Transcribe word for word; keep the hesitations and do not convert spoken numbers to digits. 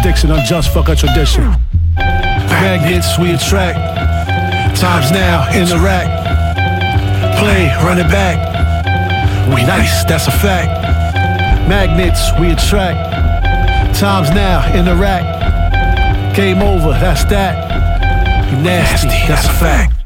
sticks and unjust fuck a tradition. Magnets we attract. Times now in the rack. Play, run it back. We nice, that's a fact. Magnets we attract. Times now in the rack. Game over, that's that. You nasty, that's a fact.